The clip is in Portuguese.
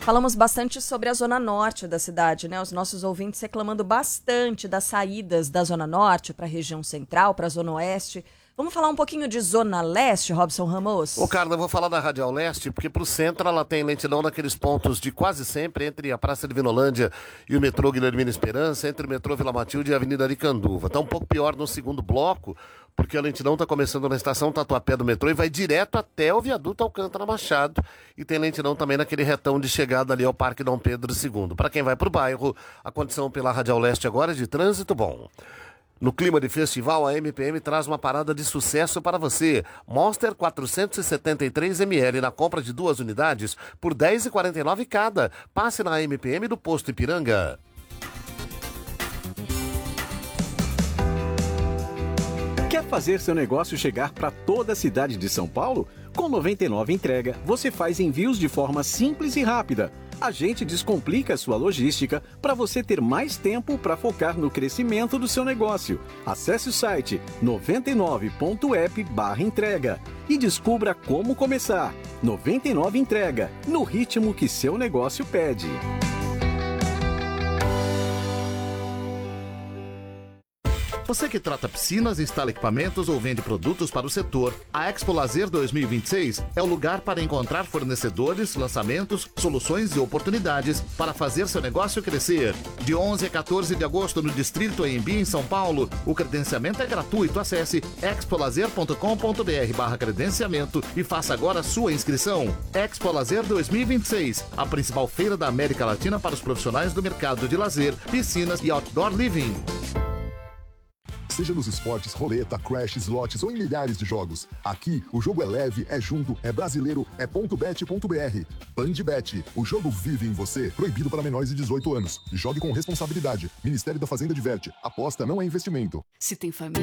Falamos bastante sobre a zona norte da cidade, né? Os nossos ouvintes reclamando bastante das saídas da zona norte para a região central, para a zona oeste. Vamos falar um pouquinho de zona leste, Robson Ramos? Ô, Carla, eu vou falar da Radial Leste, porque pro centro ela tem lentidão naqueles pontos de quase sempre entre a Praça de Vinolândia e o metrô Guilhermina Esperança, entre o metrô Vila Matilde e a Avenida Aricanduva. Tá um pouco pior no segundo bloco, porque a lentidão tá começando na estação Tatuapé do metrô e vai direto até o viaduto Alcântara Machado. E tem lentidão também naquele retão de chegada ali ao Parque Dom Pedro II. Para quem vai pro bairro, a condição pela Radial Leste agora é de trânsito bom. No clima de festival, a MPM traz uma parada de sucesso para você. Monster 473 ml na compra de 2 unidades por R$ 10,49 cada. Passe na MPM do Posto Ipiranga. Quer fazer seu negócio chegar para toda a cidade de São Paulo? Com 99 Entrega, você faz envios de forma simples e rápida. A gente descomplica a sua logística para você ter mais tempo para focar no crescimento do seu negócio. Acesse o site 99.app/entrega e descubra como começar. 99 Entrega, no ritmo que seu negócio pede. Você que trata piscinas, instala equipamentos ou vende produtos para o setor, a Expo Lazer 2026 é o lugar para encontrar fornecedores, lançamentos, soluções e oportunidades para fazer seu negócio crescer. De 11 a 14 de agosto no Distrito AMB em São Paulo, o credenciamento é gratuito. Acesse expolazer.com.br/credenciamento e faça agora a sua inscrição. Expo Lazer 2026, a principal feira da América Latina para os profissionais do mercado de lazer, piscinas e outdoor living. Seja nos esportes, roleta, crash, slots ou em milhares de jogos. Aqui, o jogo é leve, é junto, é brasileiro, é .bet.br. Bandbet, o jogo vive em você. Proibido para menores de 18 anos. Jogue com responsabilidade. Ministério da Fazenda diverte. Aposta não é investimento. Se tem família...